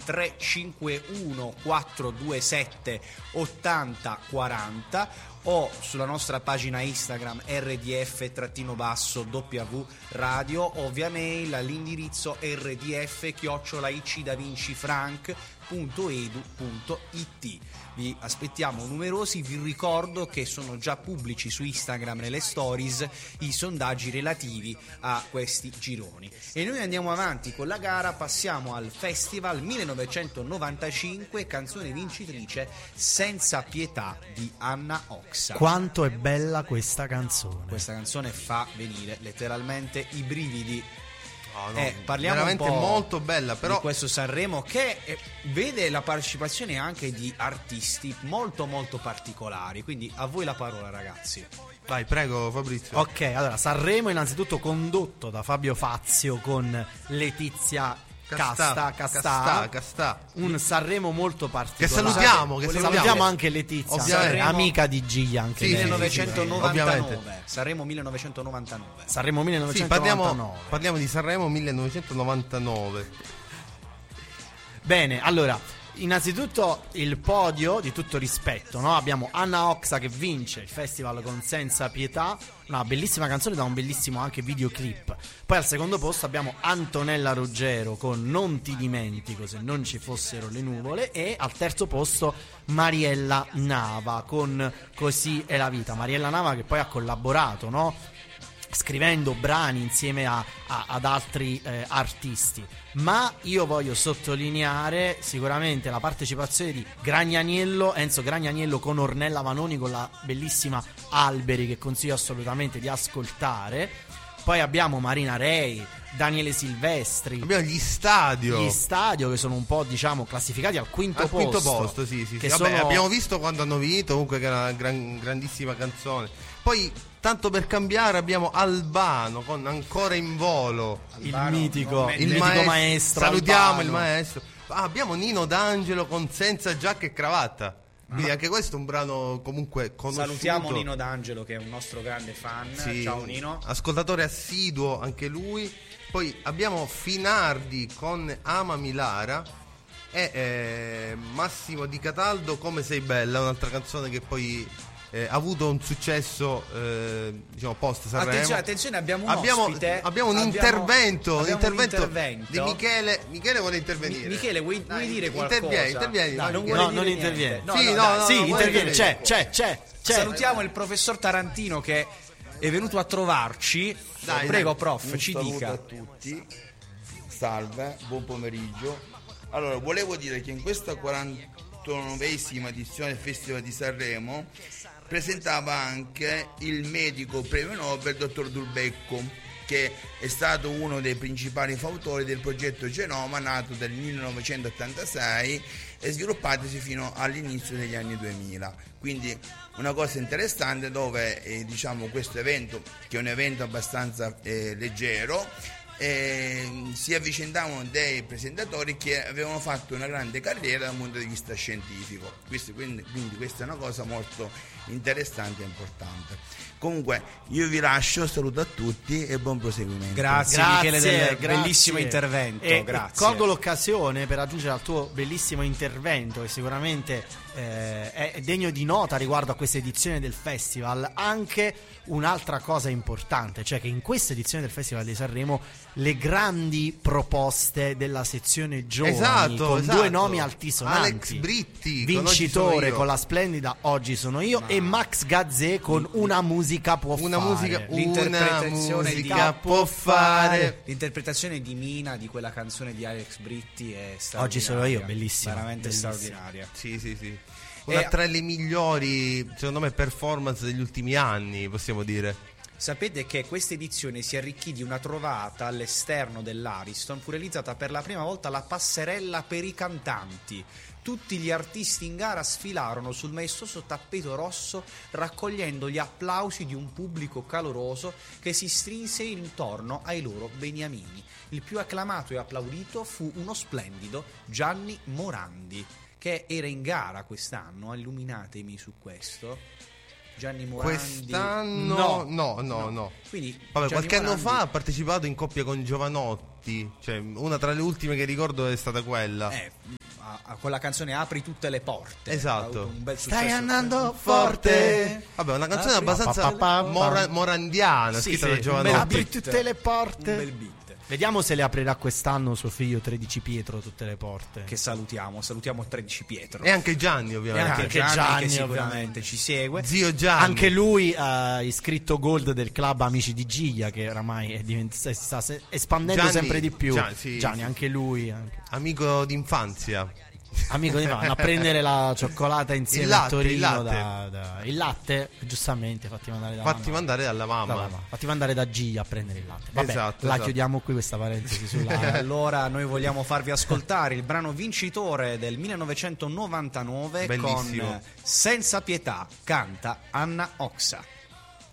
351 427 8040 o sulla nostra pagina Instagram rdf-w radio o via mail all'indirizzo rdf@icdavincifranc.edu.it. Vi aspettiamo numerosi. Vi ricordo che sono già pubblici su Instagram nelle stories i sondaggi relativi a questi gironi, e noi andiamo avanti con la gara. Passiamo al Festival 1995, canzone vincitrice Senza pietà di Anna Oxa. Quanto è bella questa canzone. Questa canzone fa venire letteralmente i brividi. Parliamo veramente un po' molto bella, però di questo Sanremo che vede la partecipazione anche di artisti molto molto particolari, quindi a voi la parola, ragazzi. Vai, prego Fabrizio. Ok, allora Sanremo innanzitutto condotto da Fabio Fazio con Letizia Castà. Un Sanremo molto particolare. Che salutiamo anche Letizia, ovviamente. Amica di Giga anche sì, lei. 1999. Sanremo 1999. Sanremo 1999. Sì, parliamo di Sanremo 1999. Bene, allora innanzitutto il podio, di tutto rispetto, no? Abbiamo Anna Oxa che vince il festival con Senza pietà, una bellissima canzone da un bellissimo anche videoclip. Poi al secondo posto abbiamo Antonella Ruggero con Non ti dimentico se non ci fossero le nuvole, e al terzo posto Mariella Nava con Così è la vita. Mariella Nava che poi ha collaborato, no? Scrivendo brani insieme ad altri artisti. Ma io voglio sottolineare sicuramente la partecipazione di Enzo Gragnaniello con Ornella Vanoni con la bellissima Alberi, che consiglio assolutamente di ascoltare. Poi abbiamo Marina Rei, Daniele Silvestri, abbiamo gli Stadio che sono un po', diciamo, classificati al quinto posto. Sì. Vabbè, abbiamo visto quando hanno vinto, comunque, che era una grandissima canzone. Poi, tanto per cambiare, abbiamo Albano con Ancora in volo, Albano, il mitico maestro. Salutiamo Albano. Il maestro. Abbiamo Nino D'Angelo con Senza giacca e cravatta. Quindi anche questo è un brano comunque conosciuto. Salutiamo Nino D'Angelo che è un nostro grande fan. Sì, ciao Nino. Ascoltatore assiduo anche lui. Poi abbiamo Finardi con Amami Lara e Massimo Di Cataldo Come sei bella, un'altra canzone che poi ha avuto un successo diciamo post Sanremo. Attenzione, abbiamo un ospite. Abbiamo un intervento di Michele. Michele vuole intervenire. Michele, vuoi dire qualcosa? Intervieni. Dai, non interviene. Interviene. C'è. Salutiamo il professor Tarantino che è venuto a trovarci. Prego, prof, ci dica. Un saluto a tutti. Salve, buon pomeriggio. Allora, volevo dire che in questa 49esima edizione del Festival di Sanremo presentava anche il medico premio Nobel dottor Dulbecco, che è stato uno dei principali fautori del progetto Genoma, nato nel 1986 e sviluppatosi fino all'inizio degli anni 2000. Quindi una cosa interessante dove diciamo questo evento, che è un evento abbastanza leggero, si avvicendavano dei presentatori che avevano fatto una grande carriera dal punto di vista scientifico. Quindi questa è una cosa molto interessante e importante. Comunque io vi lascio, saluto a tutti e buon proseguimento. Grazie Michele del bellissimo intervento. Grazie. Colgo l'occasione per aggiungere al tuo bellissimo intervento, che sicuramente è degno di nota riguardo a questa edizione del festival, anche un'altra cosa importante, cioè che in questa edizione del Festival di Sanremo le grandi proposte della sezione giovani, con due nomi altisonanti: Alex Britti, vincitore con la splendida Oggi sono io, e Max Gazzè con Una musica può fare. L'interpretazione può fare. L'interpretazione di Mina di quella canzone di Alex Britti è straordinaria. Oggi sono io, bellissima, veramente bellissima. straordinaria. Sì. Una tra le migliori, secondo me, performance degli ultimi anni, possiamo dire. Sapete che questa edizione si arricchì di una trovata all'esterno dell'Ariston. Fu realizzata per la prima volta la passerella per i cantanti. Tutti gli artisti in gara sfilarono sul maestoso tappeto rosso, raccogliendo gli applausi di un pubblico caloroso che si strinse intorno ai loro beniamini. Il più acclamato e applaudito fu uno splendido Gianni Morandi, che era in gara quest'anno. Illuminatemi su questo. Gianni Morandi. Quest'anno no. Quindi Vabbè, Gianni qualche anno Morandi- fa ha partecipato in coppia con Giovanotti, cioè una tra le ultime che ricordo è stata quella. con la canzone Apri tutte le porte. Esatto. Ha avuto un bel Stai successo. andando forte. Vabbè, una canzone Apri- abbastanza morandiana, Sì, scritta sì, da un Giovanotti. bel Apri beat. tutte le Un porte. bel beat. Vediamo se le aprirà quest'anno suo figlio 13 Pietro tutte le porte. Che salutiamo 13 Pietro. E anche Gianni, E ovviamente. anche anche Gianni, Gianni, che sicuramente ovviamente. ci segue. Zio Gianni. Anche lui ha iscritto Gold del club Amici di Giglia, che oramai si sta espandendo Gianni- sempre di più. sì, Gianni, sì. anche lui. Amico d'infanzia. Amico di vanno a prendere la cioccolata insieme Il latte, a Torino. il latte. Il latte, giustamente, fatti mandare da Fatti mamma. mandare dalla mamma. Da mamma. Fatti mandare da Giglia a prendere il latte. Vabbè, Esatto, la esatto. chiudiamo qui questa parentesi sulla. Allora noi vogliamo farvi ascoltare il brano vincitore del 1999 Bellissimo. con Senza pietà, canta Anna Oxa.